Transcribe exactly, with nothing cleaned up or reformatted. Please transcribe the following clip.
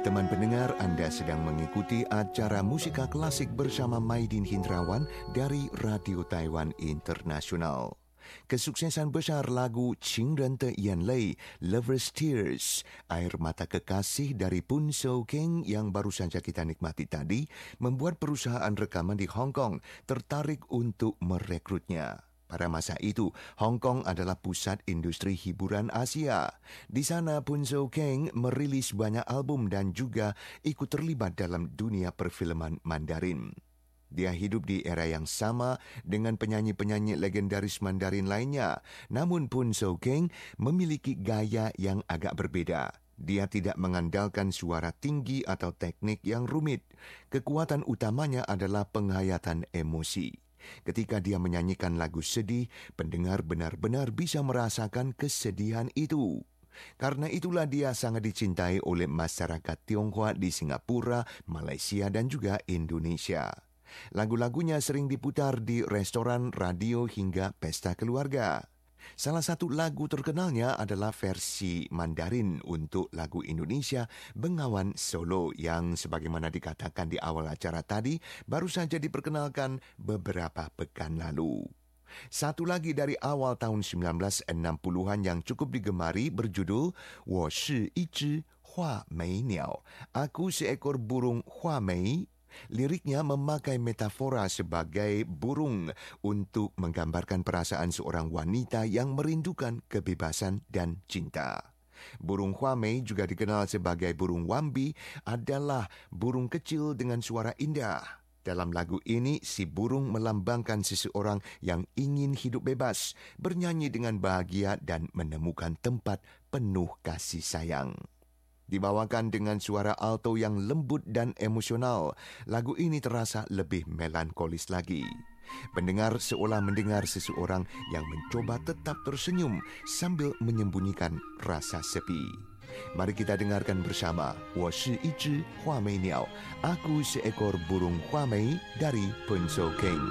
Teman pendengar, Anda sedang mengikuti acara Musika Klasik bersama Maidin Hindrawan dari Radio Taiwan Internasional. Kesuksesan besar lagu Qing Ren De Yan Lei, Lover's Tears, Air Mata Kekasih dari Pun So Keng yang baru saja kita nikmati tadi, membuat perusahaan rekaman di Hong Kong tertarik untuk merekrutnya. Pada masa itu, Hong Kong adalah pusat industri hiburan Asia. Di sana, Pun So Keng merilis banyak album dan juga ikut terlibat dalam dunia perfilman Mandarin. Dia hidup di era yang sama dengan penyanyi-penyanyi legendaris Mandarin lainnya. Namun Pun So Keng memiliki gaya yang agak berbeda. Dia tidak mengandalkan suara tinggi atau teknik yang rumit. Kekuatan utamanya adalah penghayatan emosi. Ketika dia menyanyikan lagu sedih, pendengar benar-benar bisa merasakan kesedihan itu. Karena itulah dia sangat dicintai oleh masyarakat Tionghoa di Singapura, Malaysia dan juga Indonesia. Lagu-lagunya sering diputar di restoran, radio hingga pesta keluarga. Salah satu lagu terkenalnya adalah versi Mandarin untuk lagu Indonesia Bengawan Solo yang sebagaimana dikatakan di awal acara tadi baru saja diperkenalkan beberapa pekan lalu. Satu lagi dari awal tahun sembilan belas enam puluhan yang cukup digemari berjudul 我是一只画眉鸟, Aku seekor burung hua mei. Liriknya memakai metafora sebagai burung untuk menggambarkan perasaan seorang wanita yang merindukan kebebasan dan cinta. Burung hua mei juga dikenal sebagai burung wambi, adalah burung kecil dengan suara indah. Dalam lagu ini, si burung melambangkan seseorang yang ingin hidup bebas, bernyanyi dengan bahagia dan menemukan tempat penuh kasih sayang. Dibawakan dengan suara alto yang lembut dan emosional, lagu ini terasa lebih melankolis lagi. Pendengar seolah mendengar seseorang yang mencoba tetap tersenyum sambil menyembunyikan rasa sepi. Mari kita dengarkan bersama 我是一只画眉鸟, Aku seekor burung hua mei dari Pun So Keng.